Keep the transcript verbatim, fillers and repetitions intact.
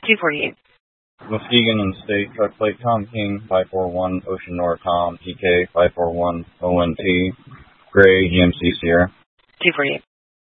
two forty-eight. Muskegon and State, truck plate Tom King, five four one Ocean Norcom, T K five four one O N T, Gray, G M C Sierra. two forty-eight.